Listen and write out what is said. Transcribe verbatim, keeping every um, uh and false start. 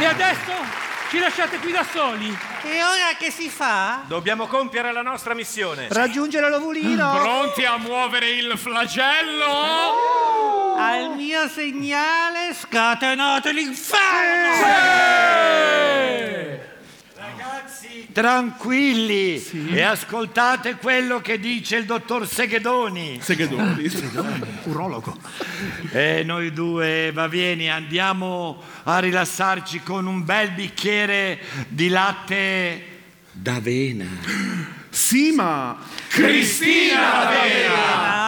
E adesso ci lasciate qui da soli. E ora che si fa? Dobbiamo compiere la nostra missione. Raggiungere l'ovulino. Pronti a muovere il flagello? Oh. Al mio segnale scatenate l'inferno. Sì! Ragazzi, tranquilli, sì, e ascoltate quello che dice il dottor Seghedoni. Seghedoni? Urologo. E noi due, va vieni, andiamo a rilassarci con un bel bicchiere di latte d'avena. Sì, ma... Cristina d'Avena!